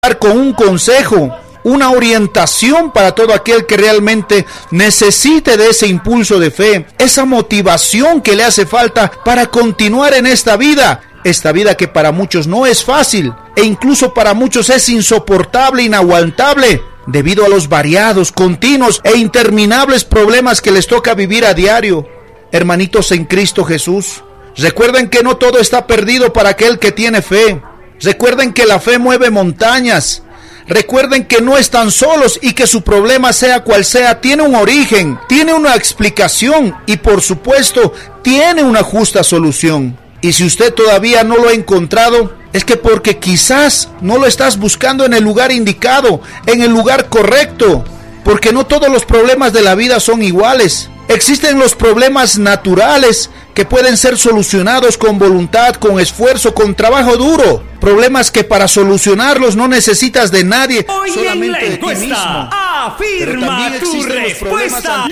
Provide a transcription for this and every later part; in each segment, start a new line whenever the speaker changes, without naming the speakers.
con un consejo, una orientación para todo aquel que realmente necesite de ese impulso de fe, esa motivación que le hace falta para continuar en esta vida que para muchos no es fácil e incluso para muchos es insoportable, inaguantable, debido a los variados, continuos e interminables problemas que les toca vivir a diario. Hermanitos en Cristo Jesús, recuerden que no todo está perdido para aquel que tiene fe. Recuerden que la fe mueve montañas. Recuerden que no están solos y que su problema, sea cual sea, tiene un origen, tiene una explicación y por supuesto tiene una justa solución. Y si usted todavía no lo ha encontrado, es que porque quizás no lo estás buscando en el lugar indicado, en el lugar correcto, porque no todos los problemas de la vida son iguales. Existen los problemas naturales que pueden ser solucionados con voluntad, con esfuerzo, con trabajo duro. Problemas que para solucionarlos no necesitas de nadie,
hoy
solamente de ti mismo.
Afirma tu respuesta.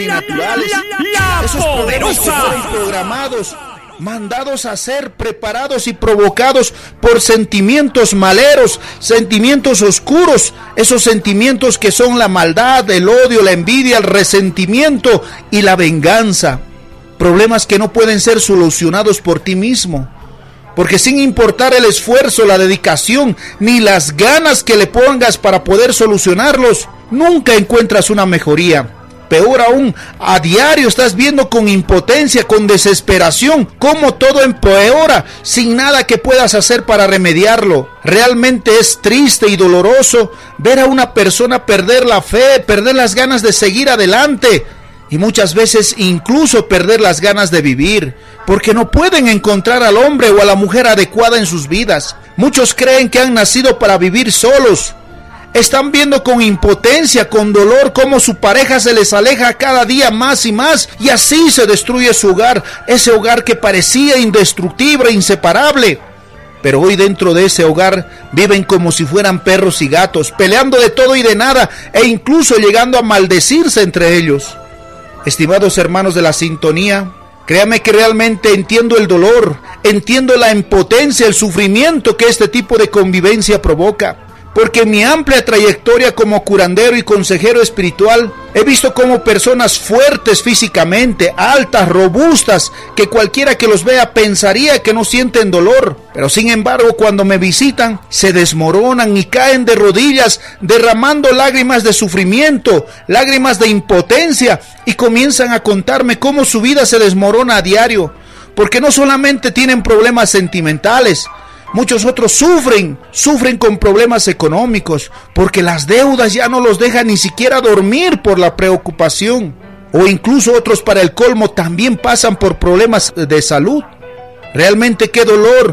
Esos problemas que fueron programados, mandados a ser, preparados y provocados por sentimientos maleros, sentimientos oscuros, esos sentimientos que son la maldad, el odio, la envidia, el resentimiento y la venganza. Problemas que no pueden ser solucionados por ti mismo, porque sin importar el esfuerzo, la dedicación, ni las ganas que le pongas para poder solucionarlos, nunca encuentras una mejoría. Peor aún, a diario estás viendo con impotencia, con desesperación, cómo todo empeora sin nada que puedas hacer para remediarlo. Realmente es triste y doloroso ver a una persona perder la fe, perder las ganas de seguir adelante y muchas veces incluso perder las ganas de vivir, porque no pueden encontrar al hombre o a la mujer adecuada en sus vidas. Muchos creen que han nacido para vivir solos. Están viendo con impotencia, con dolor, cómo su pareja se les aleja cada día más y más, y así se destruye su hogar, ese hogar que parecía indestructible, inseparable. Pero hoy dentro de ese hogar viven como si fueran perros y gatos, peleando de todo y de nada, e incluso llegando a maldecirse entre ellos. Estimados hermanos de la sintonía, créame que realmente entiendo el dolor, entiendo la impotencia, el sufrimiento que este tipo de convivencia provoca. Porque en mi amplia trayectoria como curandero y consejero espiritual, he visto cómo personas fuertes físicamente, altas, robustas, que cualquiera que los vea pensaría que no sienten dolor, pero sin embargo cuando me visitan, se desmoronan y caen de rodillas, derramando lágrimas de sufrimiento, lágrimas de impotencia, y comienzan a contarme cómo su vida se desmorona a diario, porque no solamente tienen problemas sentimentales, muchos otros sufren con problemas económicos, porque las deudas ya no los dejan ni siquiera dormir por la preocupación. O incluso otros, para el colmo, también pasan por problemas de salud. Realmente qué dolor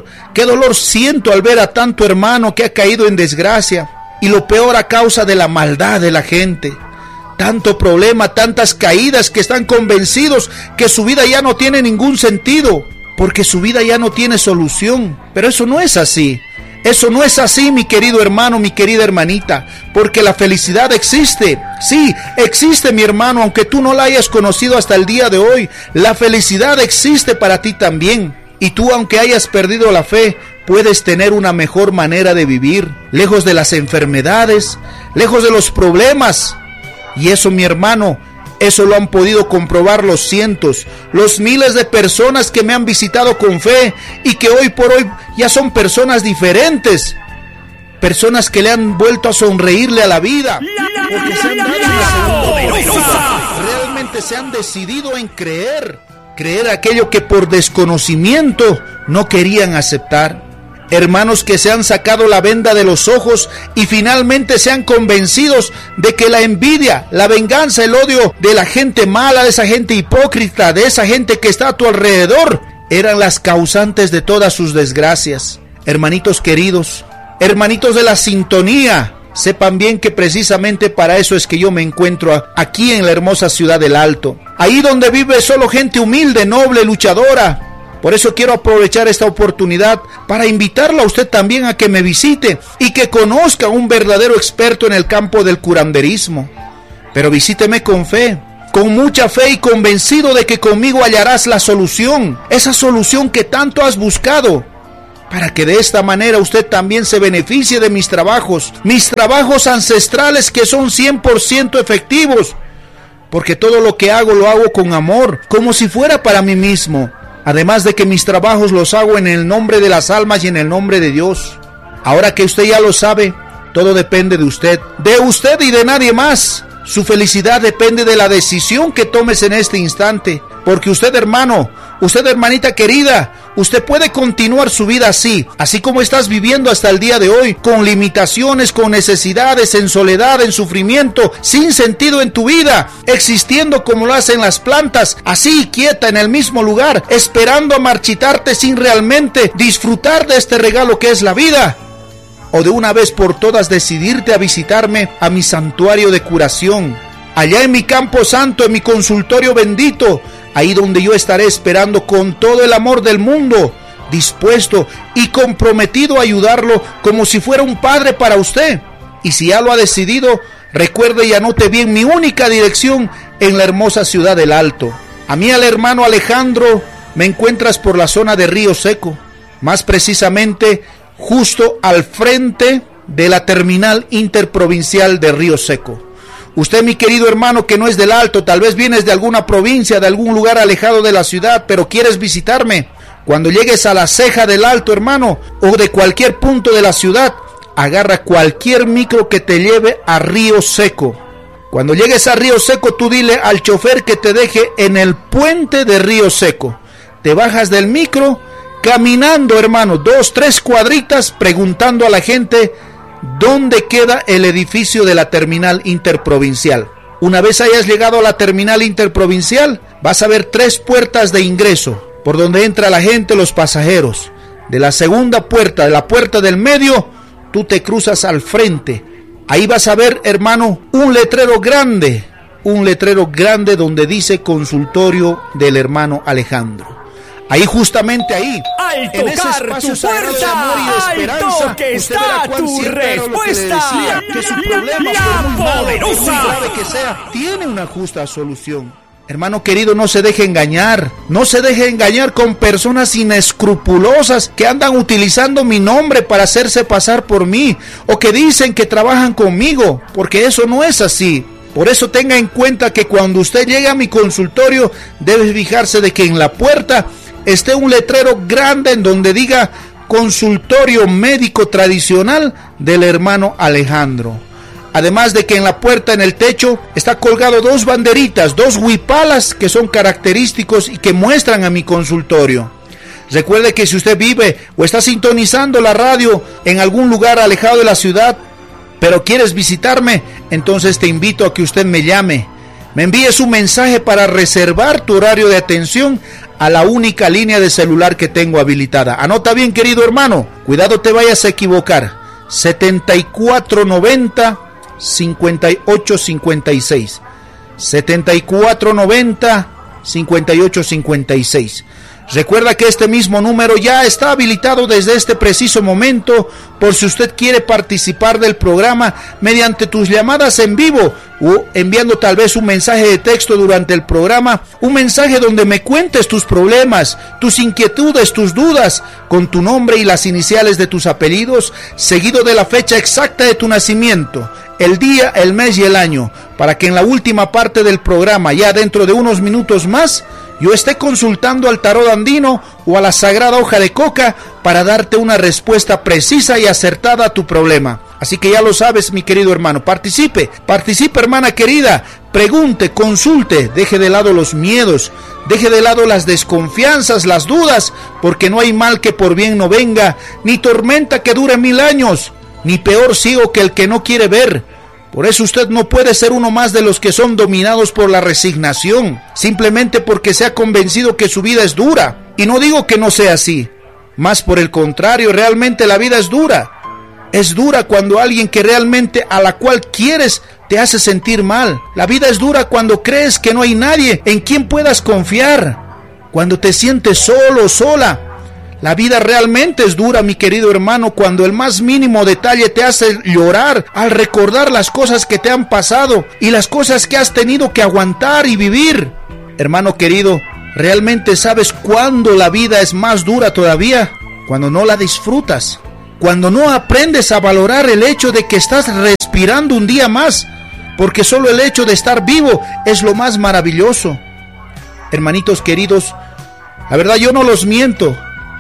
siento al ver a tanto hermano que ha caído en desgracia, y lo peor a causa de la maldad de la gente. Tanto problema, tantas caídas que están convencidos que su vida ya no tiene ningún sentido, porque su vida ya no tiene solución. Pero eso no es así. Eso no es así, mi querido hermano, mi querida hermanita, porque la felicidad existe. Sí, existe, mi hermano, aunque tú no la hayas conocido hasta el día de hoy. La felicidad existe para ti también. Y tú, aunque hayas perdido la fe, puedes tener una mejor manera de vivir, lejos de las enfermedades, lejos de los problemas. Y eso, mi hermano, eso lo han podido comprobar los cientos, los miles de personas que me han visitado con fe y que hoy por hoy ya son personas diferentes, personas que le han vuelto a sonreírle a la vida, porque se han dado una segunda oportunidad. Realmente se han decidido en creer aquello que por desconocimiento no querían aceptar. Hermanos que se han sacado la venda de los ojos y finalmente se han convencidos de que la envidia, la venganza, el odio de la gente mala, de esa gente hipócrita, de esa gente que está a tu alrededor, eran las causantes de todas sus desgracias. Hermanitos queridos, hermanitos de la sintonía, sepan bien que precisamente para eso es que yo me encuentro aquí en la hermosa ciudad del Alto. Ahí donde vive solo gente humilde, noble, luchadora. Por eso quiero aprovechar esta oportunidad para invitarla a usted también a que me visite y que conozca a un verdadero experto en el campo del curanderismo. Pero visíteme con fe, con mucha fe y convencido de que conmigo hallarás la solución, esa solución que tanto has buscado. para que de esta manera usted también se beneficie de mis trabajos ancestrales que son 100% efectivos, porque todo lo que hago lo hago con amor, como si fuera para mí mismo, además de que mis trabajos los hago en el nombre de las almas y en el nombre de Dios. Ahora que usted ya lo sabe, todo depende de usted y de nadie más. Su felicidad depende de la decisión que tomes en este instante, porque usted, hermano, usted, hermanita querida, usted puede continuar su vida así como estás viviendo hasta el día de hoy, con limitaciones, con necesidades, en soledad, en sufrimiento, sin sentido en tu vida, existiendo como lo hacen las plantas, así quieta en el mismo lugar, esperando a marchitarte sin realmente disfrutar de este regalo que es la vida. O de una vez por todas decidirte a visitarme a mi santuario de curación, allá en mi campo santo, en mi consultorio bendito, ahí donde yo estaré esperando con todo el amor del mundo, dispuesto y comprometido a ayudarlo como si fuera un padre para usted. Y si ya lo ha decidido, recuerde y anote bien mi única dirección en la hermosa ciudad del Alto. A mí, al hermano Alejandro, me encuentras por la zona de Río Seco, más precisamente justo al frente de la terminal interprovincial de Río Seco. Usted, mi querido hermano, que no es del Alto, tal vez vienes de alguna provincia, de algún lugar alejado de la ciudad, pero quieres visitarme. Cuando llegues a la ceja del Alto, hermano, o de cualquier punto de la ciudad, agarra cualquier micro que te lleve a Río Seco. Cuando llegues a Río Seco, tú dile al chofer que te deje en el puente de Río Seco. Te bajas del micro, caminando, hermano, 2-3 cuadritas, preguntando a la gente dónde queda el edificio de la terminal interprovincial. Una vez hayas llegado a la terminal interprovincial, vas a ver 3 puertas de ingreso, por donde entra la gente, los pasajeros. De la segunda puerta, de la puerta del medio, tú te cruzas al frente. Ahí vas a ver, hermano, un letrero grande donde dice consultorio del hermano Alejandro. Ahí, justamente ahí,
al
en ese
tocar
espacio
tu
sagrado de amor y de
puerta,
esperanza,
al toque
usted verá
está
cuán
tu
cierto era lo que le
respuesta.
decía, que su problema,
La
por muy malo,
poderosa.
por muy grave que sea, tiene una justa solución. Hermano querido, no se deje engañar con personas inescrupulosas que andan utilizando mi nombre para hacerse pasar por mí, o que dicen que trabajan conmigo, porque eso no es así. Por eso tenga en cuenta que cuando usted llegue a mi consultorio, debe fijarse de que en la puerta esté un letrero grande en donde diga consultorio médico tradicional del hermano Alejandro. Además de que en la puerta, en el techo, está colgado 2 banderitas, 2 huipalas que son característicos y que muestran a mi consultorio. Recuerde que si usted vive o está sintonizando la radio en algún lugar alejado de la ciudad, pero quieres visitarme, entonces te invito a que usted me llame. Me envíes un mensaje para reservar tu horario de atención a la única línea de celular que tengo habilitada. Anota bien, querido hermano, cuidado te vayas a equivocar. 7490-5856. 7490-5856. Recuerda que este mismo número ya está habilitado desde este preciso momento por si usted quiere participar del programa mediante tus llamadas en vivo o enviando tal vez un mensaje de texto durante el programa, un mensaje donde me cuentes tus problemas, tus inquietudes, tus dudas, con tu nombre y las iniciales de tus apellidos, seguido de la fecha exacta de tu nacimiento, el día, el mes y el año, para que en la última parte del programa, ya dentro de unos minutos más, yo esté consultando al tarot andino o a la sagrada hoja de coca para darte una respuesta precisa y acertada a tu problema. Así que ya lo sabes, mi querido hermano, participe, hermana querida, pregunte, consulte, deje de lado los miedos, deje de lado las desconfianzas, las dudas, porque no hay mal que por bien no venga, ni tormenta que dure 1000 años, ni peor ciego que el que no quiere ver. Por eso usted no puede ser uno más de los que son dominados por la resignación, simplemente porque se ha convencido que su vida es dura. Y no digo que no sea así, más por el contrario, realmente la vida es dura. Es dura cuando alguien que realmente a la cual quieres te hace sentir mal. La vida es dura cuando crees que no hay nadie en quien puedas confiar, cuando te sientes solo o sola. La vida realmente es dura, mi querido hermano, cuando el más mínimo detalle te hace llorar al recordar las cosas que te han pasado y las cosas que has tenido que aguantar y vivir. Hermano querido, ¿realmente sabes cuándo la vida es más dura todavía? cuando no la disfrutas, cuando no aprendes a valorar el hecho de que estás respirando un día más, porque solo el hecho de estar vivo es lo más maravilloso. Hermanitos queridos, la verdad yo no los miento.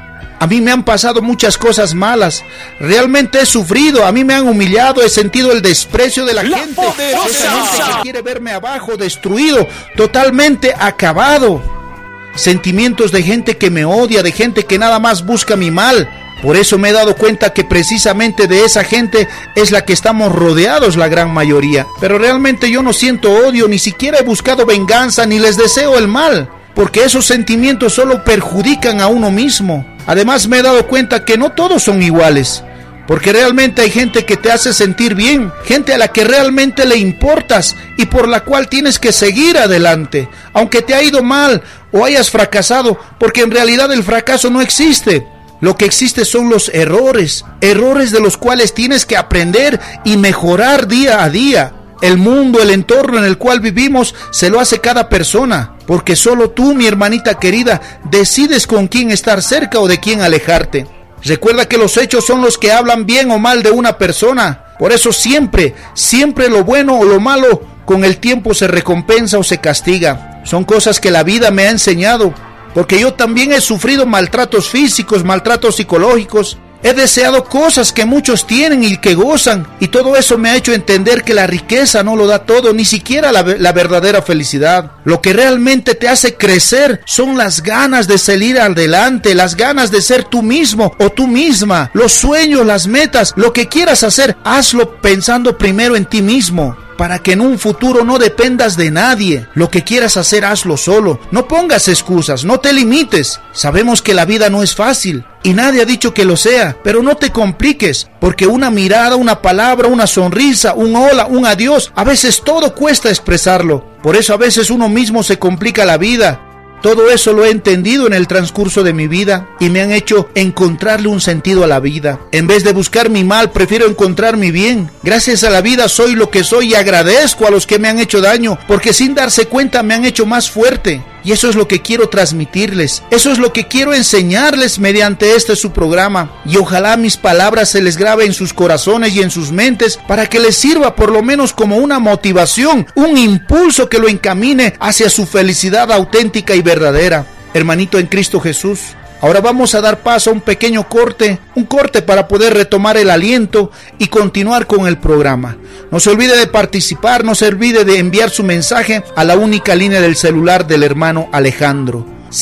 A mí me han pasado muchas cosas malas. Realmente he sufrido, a mí me han humillado, he sentido el desprecio de la gente. Esa gente que quiere verme abajo, destruido, totalmente acabado. Sentimientos de gente que me odia, de gente que nada más busca mi mal. Por eso me he dado cuenta que precisamente de esa gente es la que estamos rodeados la gran mayoría. Pero realmente yo no siento odio, ni siquiera he buscado venganza, ni les deseo el mal, porque esos sentimientos solo perjudican a uno mismo. Además me he dado cuenta que no todos son iguales, porque realmente hay gente que te hace sentir bien, gente a la que realmente le importas y por la cual tienes que seguir adelante, aunque te ha ido mal o hayas fracasado, porque en realidad el fracaso no existe. Lo que existe son los errores de los cuales tienes que aprender y mejorar día a día. El mundo, el entorno en el cual vivimos, se lo hace cada persona, porque solo tú, mi hermanita querida, decides con quién estar cerca o de quién alejarte. Recuerda que los hechos son los que hablan bien o mal de una persona. Por eso siempre lo bueno o lo malo con el tiempo se recompensa o se castiga. Son cosas que la vida me ha enseñado, porque yo también he sufrido maltratos físicos, maltratos psicológicos. He deseado cosas que muchos tienen y que gozan, y todo eso me ha hecho entender que la riqueza no lo da todo, ni siquiera la verdadera felicidad. Lo que realmente te hace crecer son las ganas de salir adelante, las ganas de ser tú mismo o tú misma, los sueños, las metas, lo que quieras hacer, hazlo pensando primero en ti mismo, para que en un futuro no dependas de nadie. Lo que quieras hacer, hazlo solo. No pongas excusas, no te limites. Sabemos que la vida no es fácil y nadie ha dicho que lo sea, pero no te compliques, porque una mirada, una palabra, una sonrisa, un hola, un adiós, a veces todo cuesta expresarlo. Por eso a veces uno mismo se complica la vida. Todo eso lo he entendido en el transcurso de mi vida y me han hecho encontrarle un sentido a la vida. En vez de buscar mi mal, prefiero encontrar mi bien. Gracias a la vida soy lo que soy y agradezco a los que me han hecho daño, porque sin darse cuenta me han hecho más fuerte. Y eso es lo que quiero transmitirles, eso es lo que quiero enseñarles mediante su programa. Y ojalá mis palabras se les grabe en sus corazones y en sus mentes, para que les sirva por lo menos como una motivación, un impulso que lo encamine hacia su felicidad auténtica y verdadera. Hermanito en Cristo Jesús, ahora vamos a dar paso a un pequeño corte, un corte para poder retomar el aliento y continuar con el programa. No se olvide de participar, no se olvide de enviar su mensaje a la única línea del celular del hermano Alejandro,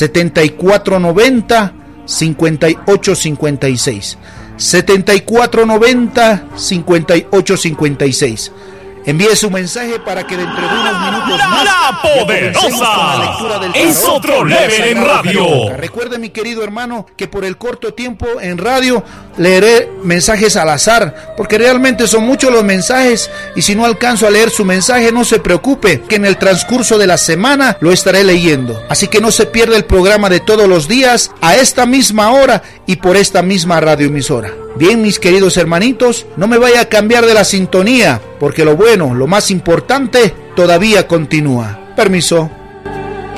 7490-5856. 7490-5856. Envíe su mensaje para que dentro de unos minutos más
¡La Poderosa! Es otro level en radio.
Recuerde, mi querido hermano, que por el corto tiempo en radio leeré mensajes al azar, porque realmente son muchos los mensajes, y si no alcanzo a leer su mensaje, no se preocupe, que en el transcurso de la semana lo estaré leyendo. Así que no se pierda el programa de todos los días a esta misma hora y por esta misma radioemisora. Bien, mis queridos hermanitos, no me vaya a cambiar de la sintonía, porque lo bueno, lo más importante, todavía continúa. Permiso.